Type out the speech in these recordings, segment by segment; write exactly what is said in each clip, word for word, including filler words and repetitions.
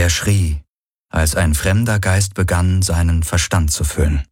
Er schrie, als ein fremder Geist begann, seinen Verstand zu füllen.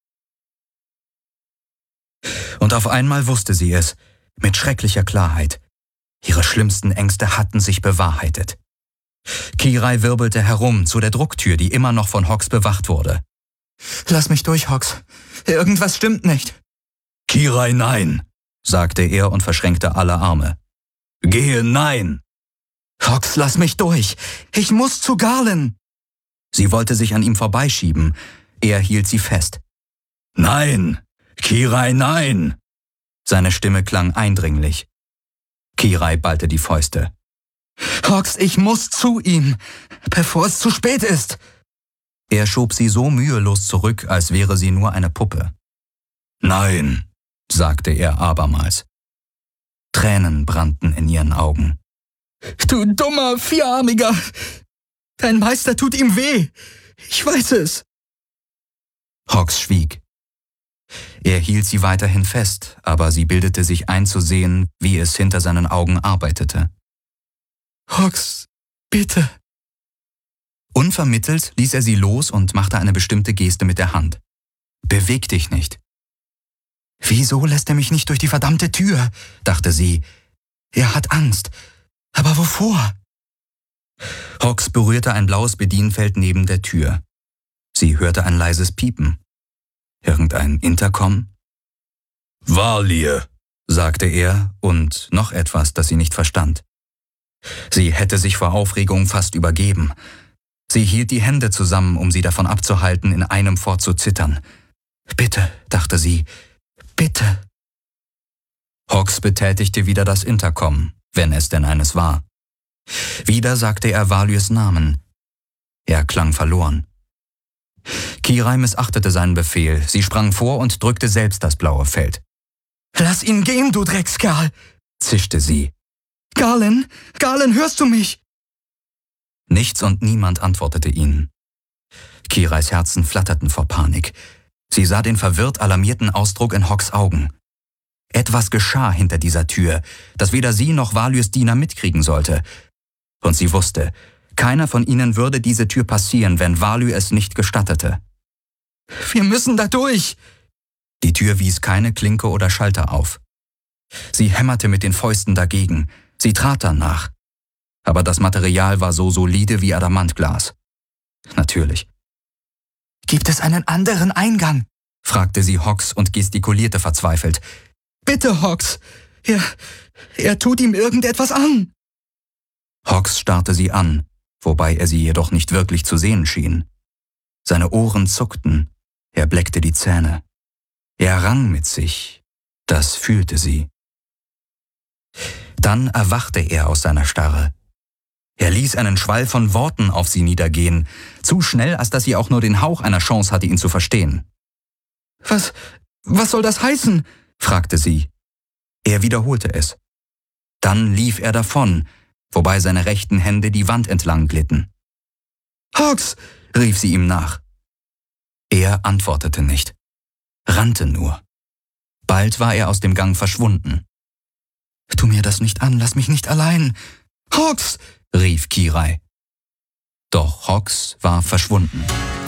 Und auf einmal wusste sie es, mit schrecklicher Klarheit. Ihre schlimmsten Ängste hatten sich bewahrheitet. Kirai wirbelte herum zu der Drucktür, die immer noch von Hawks bewacht wurde. »Lass mich durch, Hawks. Irgendwas stimmt nicht.« »Kirai, nein«, sagte er und verschränkte alle Arme. »Gehe, nein!« »Hawks, lass mich durch. Ich muss zu Galen.« Sie wollte sich an ihm vorbeischieben. Er hielt sie fest. »Nein! Kirai, nein!« Seine Stimme klang eindringlich. Kirai ballte die Fäuste. »Hawks, ich muss zu ihm, bevor es zu spät ist!« Er schob sie so mühelos zurück, als wäre sie nur eine Puppe. »Nein«, sagte er abermals. Tränen brannten in ihren Augen. »Du dummer Vierarmiger! Dein Meister tut ihm weh! Ich weiß es!« Hawks schwieg. Er hielt sie weiterhin fest, aber sie bildete sich ein zu sehen, wie es hinter seinen Augen arbeitete. »Hawks, bitte!« Unvermittelt ließ er sie los und machte eine bestimmte Geste mit der Hand. »Beweg dich nicht!« »Wieso lässt er mich nicht durch die verdammte Tür?«, dachte sie. »Er hat Angst. Aber wovor?« Hawks berührte ein blaues Bedienfeld neben der Tür. Sie hörte ein leises Piepen. Irgendein Intercom? »Valir«, sagte er, und noch etwas, das sie nicht verstand. Sie hätte sich vor Aufregung fast übergeben. Sie hielt die Hände zusammen, um sie davon abzuhalten, in einem fort zu zittern. »Bitte«, dachte sie, »bitte.« Hawks betätigte wieder das Intercom, wenn es denn eines war. Wieder sagte er Valirs Namen. Er klang verloren. Kirai missachtete seinen Befehl. Sie sprang vor und drückte selbst das blaue Feld. »Lass ihn gehen, du Dreckskerl«, zischte sie. »Galen, Galen, hörst du mich?« Nichts und niemand antwortete ihnen. Kirais Herzen flatterten vor Panik. Sie sah den verwirrt alarmierten Ausdruck in Hawks Augen. Etwas geschah hinter dieser Tür, das weder sie noch Valirs Diener mitkriegen sollte. Und sie wusste, keiner von ihnen würde diese Tür passieren, wenn Valir es nicht gestattete. »Wir müssen da durch!« Die Tür wies keine Klinke oder Schalter auf. Sie hämmerte mit den Fäusten dagegen. Sie trat danach. Aber das Material war so solide wie Adamantglas. Natürlich. »Gibt es einen anderen Eingang?«, fragte sie Hawks und gestikulierte verzweifelt. »Bitte, Hawks! Er, er tut ihm irgendetwas an!« Hawks starrte sie an, wobei er sie jedoch nicht wirklich zu sehen schien. Seine Ohren zuckten, er bleckte die Zähne. Er rang mit sich, das fühlte sie. Dann erwachte er aus seiner Starre. Er ließ einen Schwall von Worten auf sie niedergehen, zu schnell, als dass sie auch nur den Hauch einer Chance hatte, ihn zu verstehen. »Was, was soll das heißen?«, fragte sie. Er wiederholte es. Dann lief er davon, wobei seine rechten Hände die Wand entlang glitten. »Hawks«, rief sie ihm nach. Er antwortete nicht, rannte nur. Bald war er aus dem Gang verschwunden. »Tu mir das nicht an, lass mich nicht allein!« »Hawks«, rief Kirai. Doch Hawks war verschwunden.